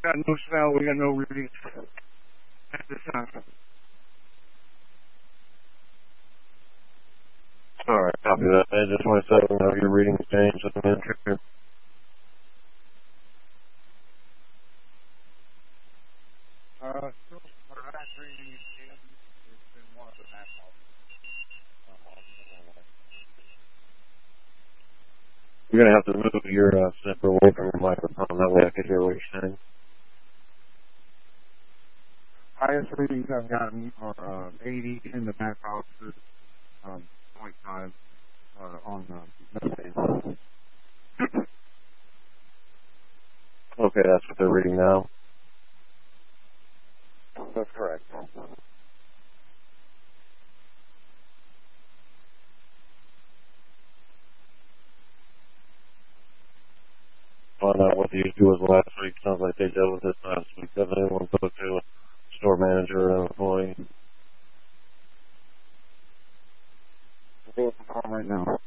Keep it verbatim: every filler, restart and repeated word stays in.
got no smell. We got no readings at this time. All right, copy that. I just want to say know your readings changed with the manager. Uh, so our last reading is in one of the back You're going to have to move your uh, sniffer away from your microphone. That way I can hear what you're saying. highest readings I've gotten are uh, eighty in the back offices, um, point five uh, on the methane. Okay, that's what they're reading now. That's correct. Find out what the issue was last week. Sounds like they dealt with it last week. Does anyone spoke to a store manager or an employee? I'll go with the call right now.